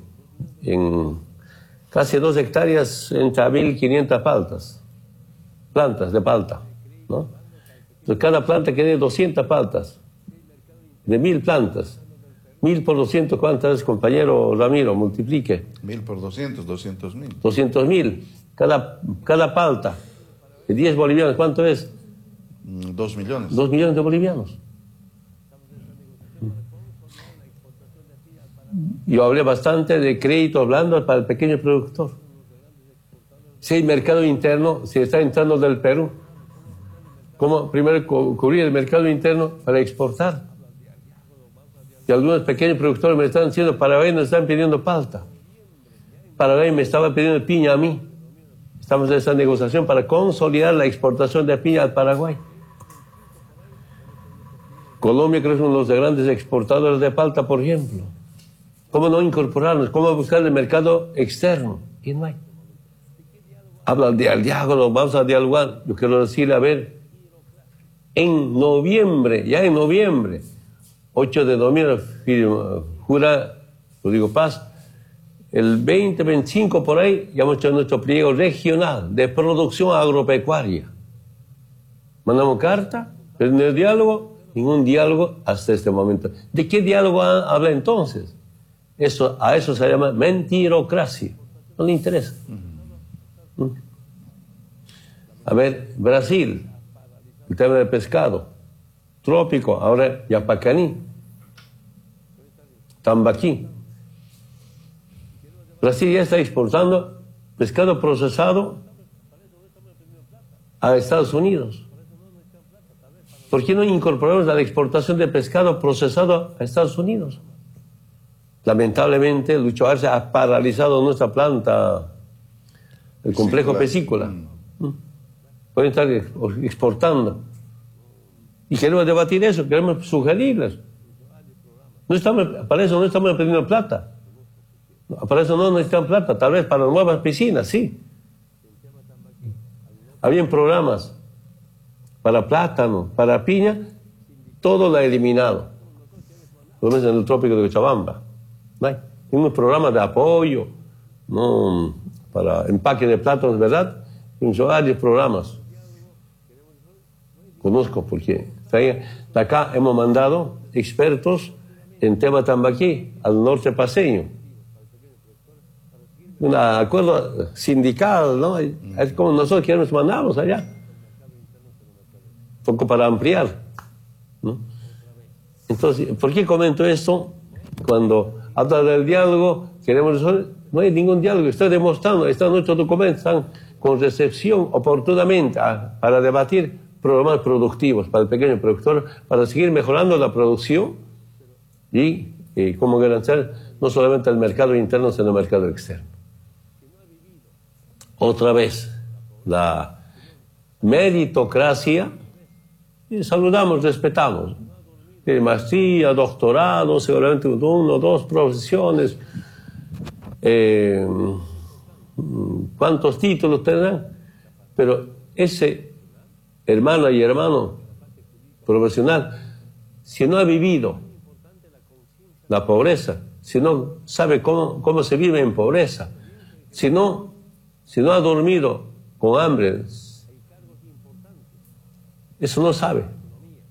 casi 2 hectáreas entra 1500 plantas de palta, ¿no? Entonces cada planta tiene 200 paltas, de 1000 plantas. 1000 por 200, ¿cuántas es, compañero Ramiro? Multiplique. 1000 por 200, 200.000. 200.000. Cada palta de 10 bolivianos, ¿cuánto es? 2 millones. 2 millones de bolivianos. Yo hablé bastante de créditos blandos para el pequeño productor. Si hay mercado interno, si está entrando del Perú, ¿cómo primero cubrir el mercado interno para exportar? Y algunos pequeños productores me están diciendo, Paraguay nos están pidiendo palta. Paraguay me estaba pidiendo piña a mí. Estamos en esa negociación para consolidar la exportación de piña al Paraguay. Colombia creo que es uno de los grandes exportadores de palta, por ejemplo. ¿Cómo no incorporarnos? ¿Cómo buscar el mercado externo? Y no hay. Hablan de diálogo, vamos a dialogar. Yo quiero decirle, a ver, en noviembre, ya en noviembre, 8 de noviembre, jura Rodrigo Paz, el 20-25 por ahí, ya hemos hecho nuestro pliego regional de producción agropecuaria. Mandamos carta, pero en el diálogo, ningún diálogo hasta este momento. ¿De qué diálogo habla entonces? A eso se llama mentirocracia. No le interesa. A ver, Brasil, el tema del pescado, trópico, ahora Yapacaní, Tambaquí. Brasil ya está exportando pescado procesado a Estados Unidos. ¿Por qué no incorporamos la exportación de pescado procesado a Estados Unidos? Lamentablemente, Lucho Arce ha paralizado nuestra planta, el complejo piscícola. Pueden estar exportando. Y queremos debatir eso, queremos sugerirles. Para eso no estamos pidiendo plata. Para eso no necesitan plata, tal vez para nuevas piscinas, sí. Habían programas para plátano, para piña, todo lo ha eliminado. Por lo menos en el trópico de Cochabamba. No hay unos programas de apoyo, no, para empaque de plátanos, ¿verdad? Son varios programas. Conozco porque de acá hemos mandado expertos en tema tambaquí al norte paseño. Un acuerdo sindical, ¿no? Es como nosotros que nos mandamos allá. Un poco para ampliar, ¿no? Entonces, ¿por qué comento esto? Cuando habla del diálogo, queremos resolver, no hay ningún diálogo, estoy demostrando, están nuestros documentos, están con recepción oportunamente para debatir programas productivos para el pequeño productor, para seguir mejorando la producción y cómo garantizar no solamente el mercado interno, sino el mercado externo. Otra vez, la meritocracia, y saludamos, respetamos. Maestría, doctorado, seguramente 1 o 2 profesiones. ¿Cuántos títulos tendrán? Pero ese hermano y hermano profesional, si no ha vivido la pobreza, si no sabe cómo se vive en pobreza, si no ha dormido con hambre, eso no sabe.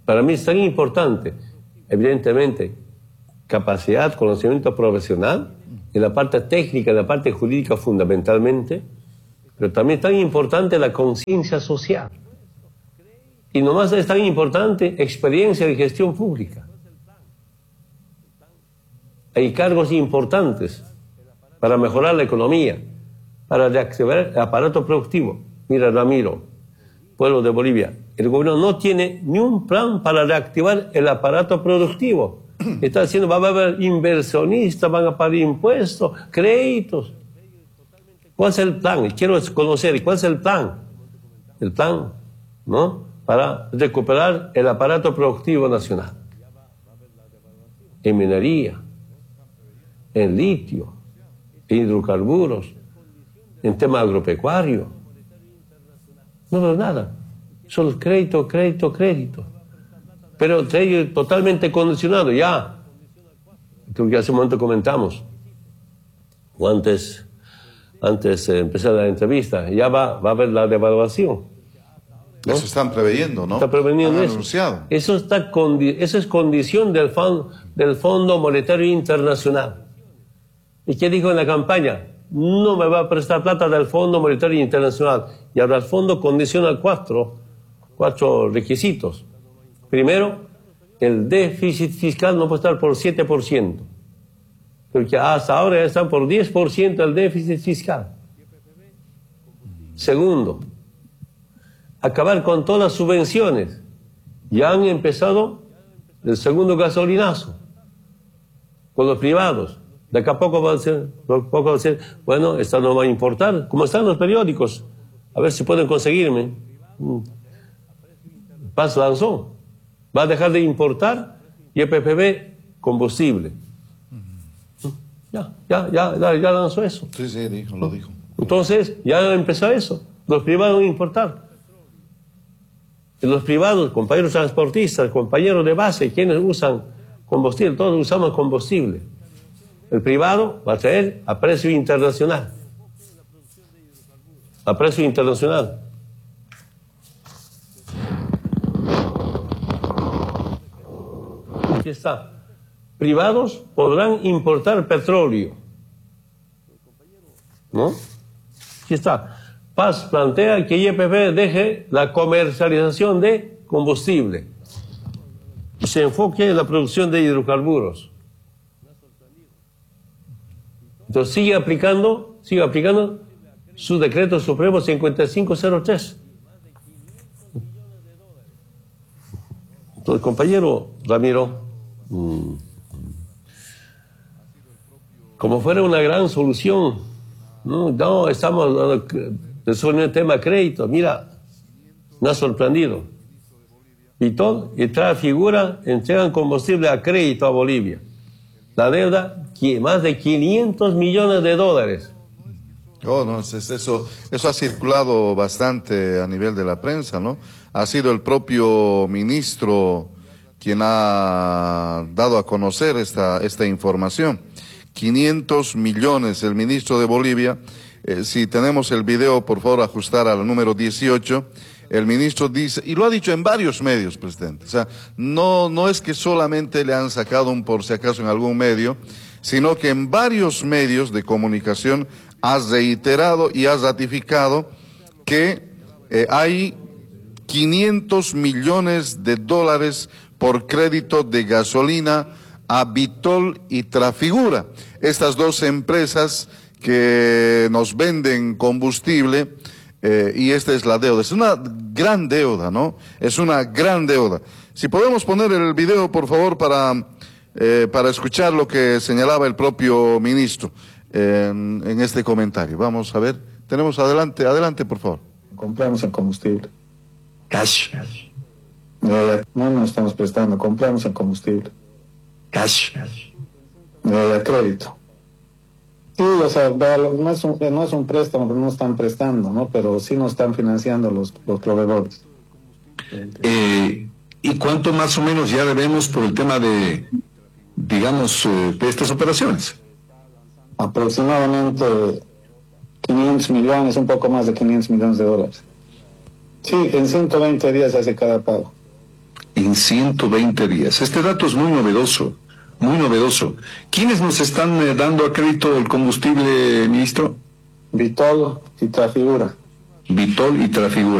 Para mí es tan importante, evidentemente, capacidad, conocimiento profesional, en la parte técnica, en la parte jurídica fundamentalmente, pero también es tan importante la conciencia social. Y nomás es tan importante experiencia de gestión pública. Hay cargos importantes para mejorar la economía, para reactivar el aparato productivo. Mira, Ramiro, pueblo de Bolivia, el gobierno no tiene ni un plan para reactivar el aparato productivo. Está diciendo, va a haber inversionistas, van a pagar impuestos, créditos. ¿Cuál es el plan? Quiero conocer, ¿cuál es el plan? El plan, ¿no?, para recuperar el aparato productivo nacional. En minería, en litio, en hidrocarburos, en tema agropecuario. No veo nada. Solo crédito, crédito, crédito. Pero totalmente condicionado, ya. Creo que hace un momento comentamos, o antes de empezar la entrevista, ya va a haber la devaluación, ¿no? Eso están preveyendo, ¿no? Está preveniendo eso. Anunciado. Eso es condición del Fondo Monetario Internacional. ¿Y qué dijo en la campaña? No me va a prestar plata del Fondo Monetario Internacional. Y ahora el fondo condiciona cuatro requisitos. Primero, el déficit fiscal no puede estar por 7%. Porque hasta ahora ya están por 10% el déficit fiscal. Segundo, acabar con todas las subvenciones. Ya han empezado el segundo gasolinazo con los privados. De acá a poco va a ser, bueno, esta no va a importar, como están los periódicos, a ver si pueden conseguirme. Paz lanzó, va a dejar de importar YPFB combustible. Ya lanzó eso. Sí, lo dijo. Entonces, ya empezó eso, los privados van a importar. Y los privados, compañeros transportistas, compañeros de base, quienes usan combustible, todos usamos combustible. El privado va a traer a precio internacional. A precio internacional. Aquí está. Privados podrán importar petróleo. ¿No? Aquí está. Paz plantea que YPF deje la comercialización de combustible y se enfoque en la producción de hidrocarburos. Entonces sigue aplicando su decreto supremo 5503. Entonces, compañero Ramiro, como fuera una gran solución, no estamos hablando sobre el tema crédito. Mira, me ha sorprendido. Y trae figura, entregan combustible a crédito a Bolivia. La deuda, más de 500 millones de dólares. Oh, no, eso ha circulado bastante a nivel de la prensa, ¿no? Ha sido el propio ministro quien ha dado a conocer esta información. 500 millones, el ministro de Bolivia. Si tenemos el video, por favor, ajustar al número 18. El ministro dice, y lo ha dicho en varios medios, presidente, o sea, no es que solamente le han sacado un por si acaso en algún medio, sino que en varios medios de comunicación has reiterado y has ratificado que hay 500 millones de dólares por crédito de gasolina a Vitol y Trafigura, estas dos empresas que nos venden combustible. Y esta es la deuda. Es una gran deuda, ¿no? Es una gran deuda. Si podemos poner el video, por favor, para escuchar lo que señalaba el propio ministro en este comentario. Vamos a ver. Tenemos adelante, por favor. Compramos el combustible. Cash. No estamos prestando, compramos el combustible. Cash. Crédito. Sí, o sea, no es un préstamo, no están prestando, ¿no? Pero sí nos están financiando los proveedores. ¿Y cuánto más o menos ya debemos por el tema de, digamos, de estas operaciones? Aproximadamente 500 millones, un poco más de 500 millones de dólares. Sí, en 120 días hace cada pago. En en 120 días. Este dato es muy novedoso, muy novedoso. ¿Quiénes nos están dando a crédito el combustible, ministro? Vitol y Trafigura. Vitol y Trafigura.